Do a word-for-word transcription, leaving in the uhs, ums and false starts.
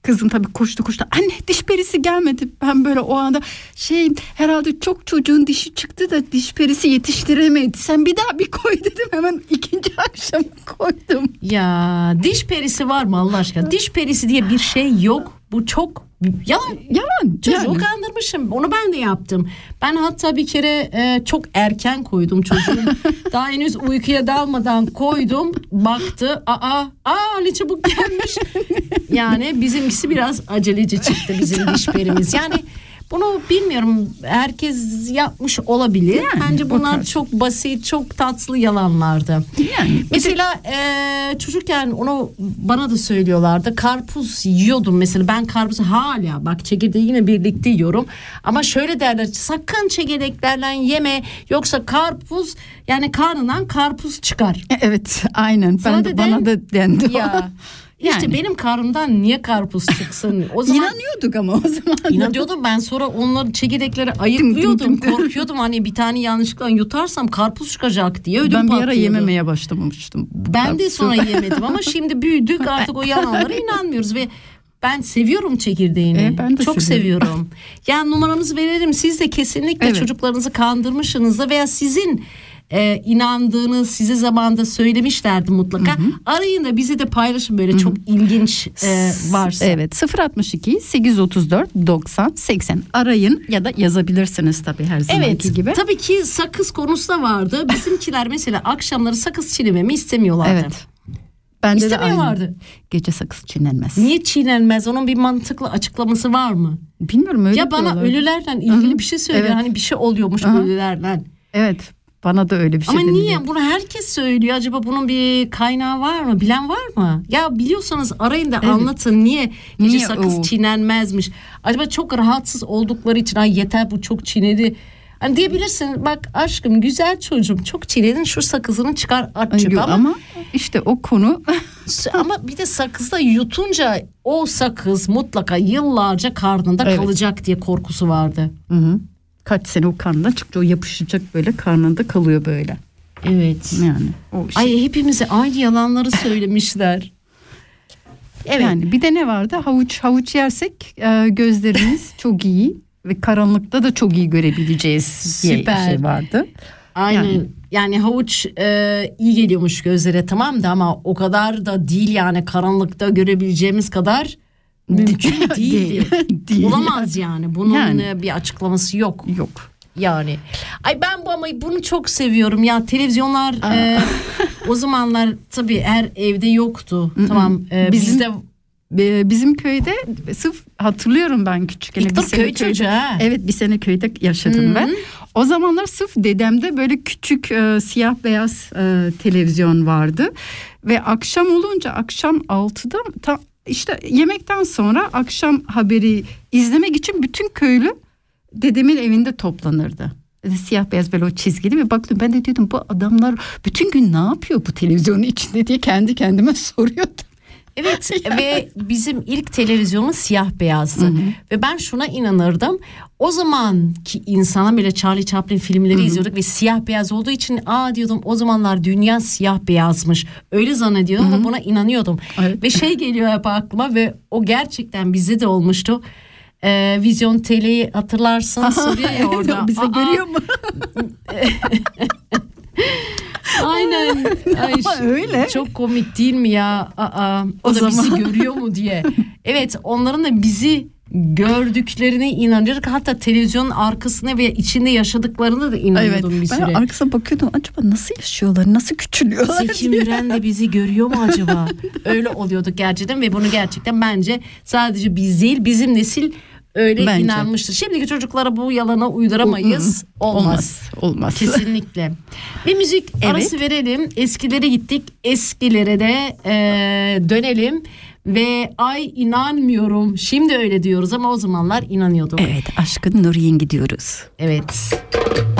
Kızım tabii koştu koştu. Anne diş perisi gelmedi. Ben böyle o anda şey herhalde çok çocuğun dişi çıktı da diş perisi yetiştiremedi. Sen bir daha bir koy dedim. Hemen ikinci akşam koydum. Ya diş perisi var mı Allah aşkına? Diş perisi diye bir şey yok. Bu çok yalan. Yalan. Çocuğu Yani. kandırmışım. Onu ben de yaptım. Ben hatta bir kere e, çok erken koydum çocuğum. Daha henüz uykuya dalmadan koydum. Baktı. Aa, aa Ali çabuk gelmiş. Yani bizimkisi biraz aceleci çıktı bizim diş perimiz. Yani bunu bilmiyorum, herkes yapmış olabilir. Yani, bence bunlar tarz. çok basit, çok tatlı yalanlardı. Yani mesela e, çocukken onu bana da söylüyorlardı. Karpuz yiyordum mesela, ben karpuzu hala bak çekirdeği yine birlikte yiyorum. Ama şöyle derler, sakın çekirdeklerden yeme, yoksa karpuz yani karnından karpuz çıkar. evet aynen. Sana Ben de, da bana den- da dendi o. Ya. İşte Yani. benim karnımdan niye karpuz çıksın? O zaman İnanıyorduk ama o zaman. İnanıyordum ben, sonra onları çekirdekleri ayıklıyordum. Korkuyordum hani bir tane yanlışlıkla yutarsam karpuz çıkacak diye ödüm Ben bir ara patlıyordu. yememeye başlamamıştım. Ben de sonra yemedim ama şimdi büyüdük artık, o yalanlara inanmıyoruz ve ben seviyorum çekirdeğini. E, ben de çok seviyorum. seviyorum. Yani numaramızı verelim. Siz de kesinlikle Evet. çocuklarınızı kandırmışsınız veya sizin e, inandığınız size zamanında söylemişlerdi mutlaka. Hı hı. Arayın da bizi de paylaşın böyle, hı hı, çok ilginç e, varsa. Evet, sıfır altmış iki sekiz otuz dört doksan seksen arayın ya da yazabilirsiniz tabii her zamanki Evet, gibi. tabii ki sakız konusu da vardı. Bizimkiler mesela akşamları sakız çiğnememi istemiyorlardı. Evet. Bende de İstemiyorlardı. aynı. Gece sakız çiğnenmez. Niye çiğnenmez? Onun bir mantıklı açıklaması var mı? Bilmiyorum, öyle Ya bana diyorlar. ölülerle ilgili Hı-hı. bir şey söylüyor. Evet. Hani bir şey oluyormuş Hı-hı. ölülerle. Evet. Bana da öyle bir şey Ama deniliyor. niye? Bunu herkes söylüyor. Acaba bunun bir kaynağı var mı? Bilen var mı? Ya biliyorsanız arayın da Evet. anlatın. Niye gece Niye sakız o? çiğnenmezmiş? Acaba çok rahatsız oldukları için ay yeter bu çok çiğnedi. Hani diyebilirsin, bak aşkım güzel çocuğum çok çiğnedin, şu sakızını çıkar aç çöpe. Ama, ama ama işte o konu ama bir de sakızda yutunca o sakız mutlaka yıllarca karnında Evet. kalacak diye korkusu vardı. Hı hı. Kaç sene o karnından çıkınca o yapışacak, böyle karnında kalıyor böyle. Evet. Yani o şey. Ay hepimize aynı yalanları söylemişler. Evet. Yani bir de ne vardı? Havuç havuç yersek e, gözlerimiz çok iyi ve karanlıkta da çok iyi görebileceğiz diye Süper. şey vardı. Aynen. Yani, Yani. yani havuç e, iyi geliyormuş gözlere, tamam da ama o kadar da değil yani, karanlıkta görebileceğimiz kadar mümkün değildi. Değil, değil. Olamaz yani. Bunun Yani. e, bir açıklaması yok. Yok. Yani. Ay ben bu ama bunu çok seviyorum ya, televizyonlar e, o zamanlar tabii her evde yoktu. Tamam. E, Bizim- bizde Bizim köyde sırf hatırlıyorum ben küçükken. İlk bir dur, sene köy çocuğu ha. Evet, bir sene köyde yaşadım Hı-hı. ben. O zamanlar sırf dedemde böyle küçük e, siyah beyaz e, televizyon vardı. Ve akşam olunca akşam altıda tam işte yemekten sonra akşam haberi izlemek için bütün köylü dedemin evinde toplanırdı. Siyah beyaz böyle o çizgili ve baktım, ben de diyordum bu adamlar bütün gün ne yapıyor bu televizyonun içinde diye kendi kendime soruyordum. Evet ve bizim ilk televizyonumuz siyah beyazdı. Hı hı. Ve ben şuna inanırdım. O zamanki insana bile Charlie Chaplin filmleri, hı hı, izliyorduk ve siyah beyaz olduğu için aa diyordum, o zamanlar dünya siyah beyazmış. Öyle zannediyordum, hı hı, ama buna inanıyordum. Evet. Ve şey geliyor hep aklıma ve o gerçekten bizde de olmuştu. Ee, Vizyon T L'yi hatırlarsın, soruyor ya orada. Bize aa, görüyor mu? Aynen. Ay, ama öyle. Çok komik değil mi ya? Aa, o, o da zaman bizi görüyor mu diye. Evet, onların da bizi gördüklerine inanıyorduk. Hatta televizyonun arkasına veya içinde yaşadıklarına da inanıyordum, evet, bir süre. Ben arkasına bakıyordum, acaba nasıl yaşıyorlar, nasıl küçülüyorlar Zeki Müren de bizi görüyor mu acaba? Öyle oluyorduk gerçekten ve bunu gerçekten bence sadece biz değil, bizim nesil öyle bence inanmıştır. Şimdiki çocuklara bu yalana uyduramayız. Olmaz. Olmaz. Olmaz. Kesinlikle. Bir müzik, evet, arası verelim. Eskilere gittik. Eskilere de e, dönelim. Ve ay inanmıyorum. Şimdi öyle diyoruz ama o zamanlar inanıyorduk. Evet, Aşkın Nur Yengi diyoruz. Evet.